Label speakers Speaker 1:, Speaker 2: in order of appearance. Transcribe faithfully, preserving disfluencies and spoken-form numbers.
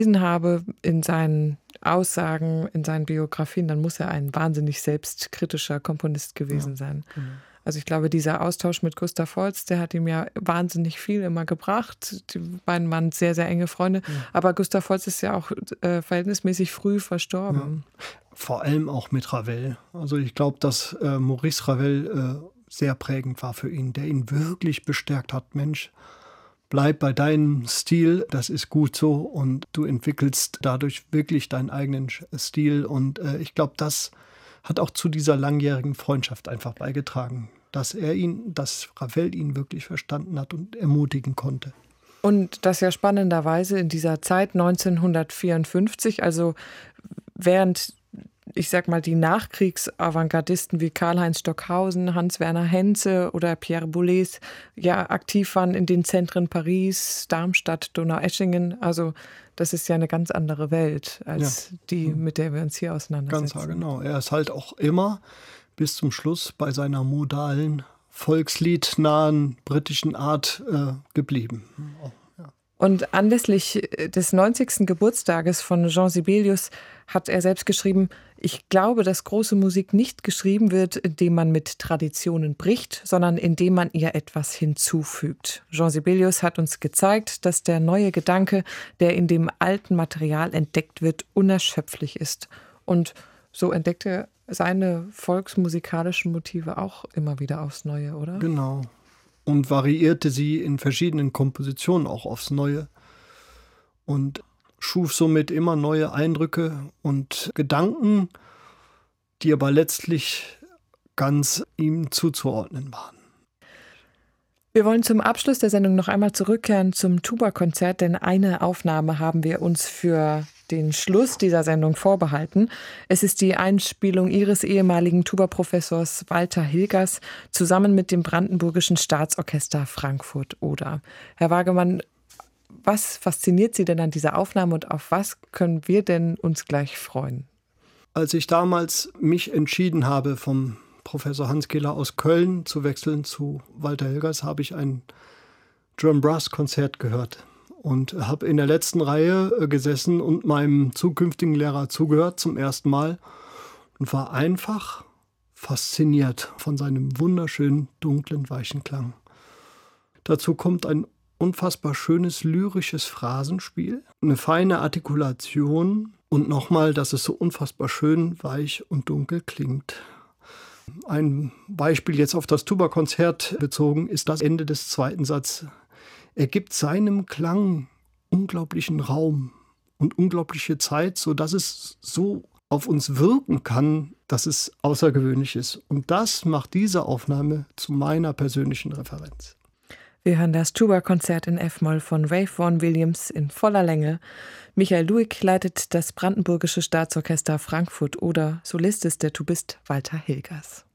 Speaker 1: gelesen habe in seinen Aussagen, in seinen Biografien, dann muss er ein wahnsinnig selbstkritischer Komponist gewesen
Speaker 2: Ja,
Speaker 1: sein.
Speaker 2: genau.
Speaker 1: Also ich glaube, dieser Austausch mit Gustav Holst, der hat ihm ja wahnsinnig viel immer gebracht. Die beiden waren sehr, sehr enge Freunde.
Speaker 2: Ja.
Speaker 1: Aber Gustav Holst ist ja auch äh, verhältnismäßig früh
Speaker 2: Ja.
Speaker 1: verstorben.
Speaker 2: Vor allem auch mit Ravel. Also ich glaube, dass äh, Maurice Ravel äh, sehr prägend war für ihn, der ihn wirklich bestärkt hat. Mensch, bleib bei deinem Stil, das ist gut so und du entwickelst dadurch wirklich deinen eigenen Stil. Und äh, ich glaube, das hat auch zu dieser langjährigen Freundschaft einfach beigetragen, dass er ihn, dass Ravel ihn wirklich verstanden hat und ermutigen konnte.
Speaker 1: Und das ja spannenderweise in dieser Zeit neunzehnhundertvierundfünfzig, also während, ich sag mal, die Nachkriegsavantgardisten wie Karl-Heinz Stockhausen, Hans-Werner Henze oder Pierre Boulez ja aktiv waren in den Zentren Paris, Darmstadt, Donaueschingen. Also das ist ja eine ganz andere Welt als ja. die, mit der wir uns hier auseinandersetzen.
Speaker 2: Ganz genau. Er ist halt auch immer bis zum Schluss bei seiner modalen, volksliednahen britischen Art äh, geblieben. Oh, ja.
Speaker 1: Und anlässlich des neunzigsten Geburtstages von Jean Sibelius hat er selbst geschrieben: Ich glaube, dass große Musik nicht geschrieben wird, indem man mit Traditionen bricht, sondern indem man ihr etwas hinzufügt. Jean Sibelius hat uns gezeigt, dass der neue Gedanke, der in dem alten Material entdeckt wird, unerschöpflich ist. Und so entdeckt er seine volksmusikalischen Motive auch immer wieder aufs Neue, oder?
Speaker 2: Genau. Und variierte sie in verschiedenen Kompositionen auch aufs Neue. Und schuf somit immer neue Eindrücke und Gedanken, die aber letztlich ganz ihm zuzuordnen waren.
Speaker 1: Wir wollen zum Abschluss der Sendung noch einmal zurückkehren zum Tuba-Konzert, denn eine Aufnahme haben wir uns für den Schluss dieser Sendung vorbehalten. Es ist die Einspielung Ihres ehemaligen Tuba-Professors Walter Hilgers zusammen mit dem Brandenburgischen Staatsorchester Frankfurt-Oder. Herr Wagemann, was fasziniert Sie denn an dieser Aufnahme und auf was können wir denn uns gleich freuen?
Speaker 2: Als ich damals mich entschieden habe, vom Professor Hans Kehler aus Köln zu wechseln zu Walter Hilgers, habe ich ein Drum-Brass-Konzert gehört und habe in der letzten Reihe gesessen und meinem zukünftigen Lehrer zugehört zum ersten Mal und war einfach fasziniert von seinem wunderschönen, dunklen, weichen Klang. Dazu kommt ein unfassbar schönes lyrisches Phrasenspiel, eine feine Artikulation und nochmal, dass es so unfassbar schön, weich und dunkel klingt. Ein Beispiel jetzt auf das Tuba-Konzert bezogen ist das Ende des zweiten Satzes. Er gibt seinem Klang unglaublichen Raum und unglaubliche Zeit, sodass es so auf uns wirken kann, dass es außergewöhnlich ist. Und das macht diese Aufnahme zu meiner persönlichen Referenz.
Speaker 1: Wir hören das Tuba-Konzert in F-Moll von Ralph Vaughan Williams in voller Länge. Michael Luig leitet das Brandenburgische Staatsorchester Frankfurt-Oder. Solist ist der Tubist Walter Hilgers.